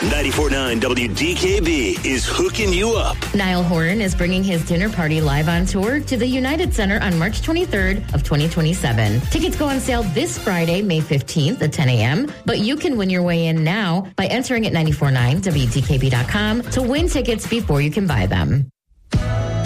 94.9 WDKB is hooking you up. Niall Horan is bringing his dinner party live on tour to the United Center on March 23rd of 2027. Tickets go on sale this Friday, May 15th at 10 a.m., but you can win your way in now by entering at 94.9WDKB.com to win tickets before you can buy them.